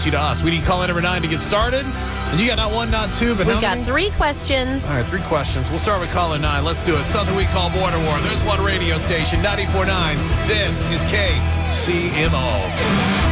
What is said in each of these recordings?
get you to us. We need call in number 9 to get started. And you got not one, not two, but we how got many? 3 questions. All right, 3 questions. We'll start with caller 9. Let's do it. Something we call Border War. There's one radio station, 94.9. This is KCMO.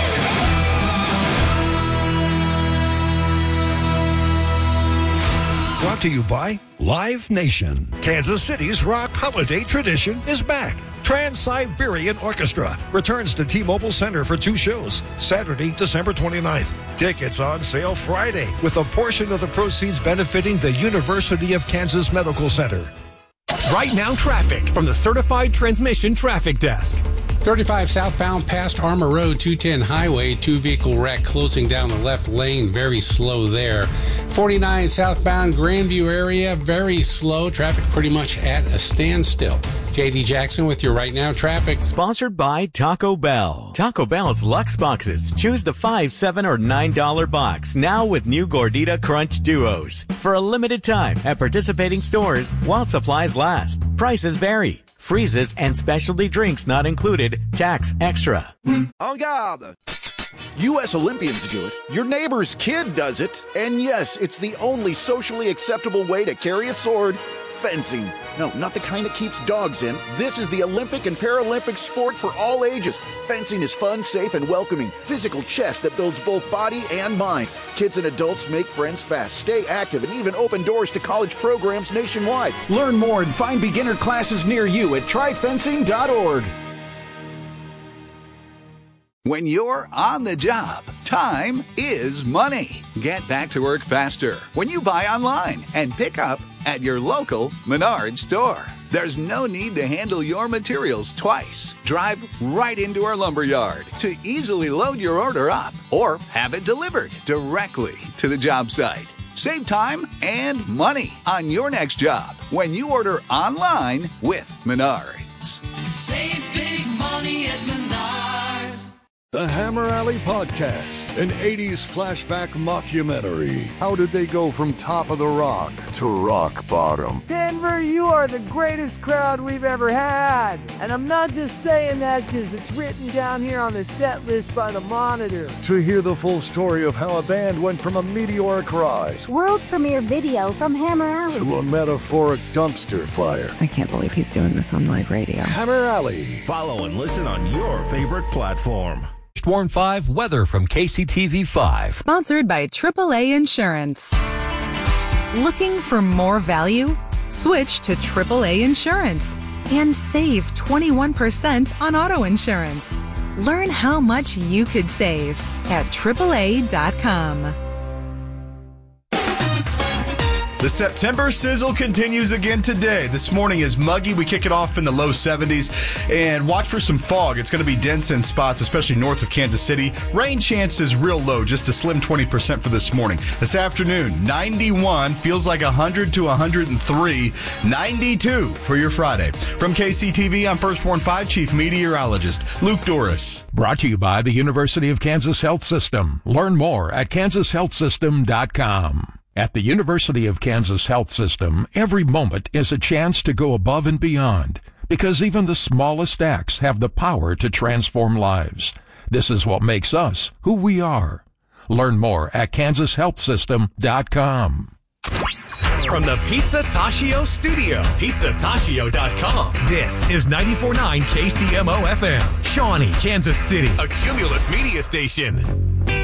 Brought to you by Live Nation. Kansas City's rock holiday tradition is back. Trans-Siberian Orchestra returns to T-Mobile Center for 2 shows, Saturday, December 29th. Tickets on sale Friday, with a portion of the proceeds benefiting the University of Kansas Medical Center. Right now, traffic from the Certified Transmission Traffic Desk. 35 southbound past Armour Road, 210 Highway, 2-vehicle wreck closing down the left lane, very slow there. 49 southbound Grandview area, very slow. Traffic pretty much at a standstill. JD Jackson with your Right Now traffic. Sponsored by Taco Bell. Taco Bell's Luxe Boxes. Choose the $5, $7, or $9 box. Now with new Gordita Crunch Duos. For a limited time at participating stores while supplies last. Prices vary. Freezes and specialty drinks not included. Tax extra. En garde! U.S. Olympians do it. Your neighbor's kid does it. And yes, it's the only socially acceptable way to carry a sword. Fencing. No, not the kind that keeps dogs in. This is the Olympic and Paralympic sport for all ages. Fencing is fun, safe, and welcoming. Physical chess that builds both body and mind. Kids and adults make friends fast, stay active, and even open doors to college programs nationwide. Learn more and find beginner classes near you at tryfencing.org. When you're on the job, time is money. Get back to work faster when you buy online and pick up at your local Menards store. There's no need to handle your materials twice. Drive right into our lumber yard to easily load your order up or have it delivered directly to the job site. Save time and money on your next job when you order online with Menards. Save big money at Menards. The Hammer Alley Podcast, an 80s flashback mockumentary. How did they go from top of the rock to rock bottom? Denver, you are the greatest crowd we've ever had. And I'm not just saying that because it's written down here on the set list by the Monitor. To hear the full story of how a band went from a meteoric rise, world premiere video from Hammer Alley, to a metaphoric dumpster fire. I can't believe he's doing this on live radio. Hammer Alley. Follow and listen on your favorite platform. Warn 5 weather from KCTV 5. Sponsored by AAA Insurance. Looking for more value? Switch to AAA Insurance and save 21% on auto insurance. Learn how much you could save at AAA.com. The September sizzle continues again today. This morning is muggy. We kick it off in the low 70s. And watch for some fog. It's going to be dense in spots, especially north of Kansas City. Rain chances real low, just a slim 20% for this morning. This afternoon, 91. Feels like 100 to 103. 92 for your Friday. From KCTV, I'm First Warn 5 Chief Meteorologist Luke Doris. Brought to you by the University of Kansas Health System. Learn more at kansashealthsystem.com. At the University of Kansas Health System, every moment is a chance to go above and beyond, because even the smallest acts have the power to transform lives. This is what makes us who we are. Learn more at kansashealthsystem.com. From the Pizza Taccio studio, pizzataccio.com. This is 94.9 KCMO FM, Shawnee, Kansas City, a Cumulus media station.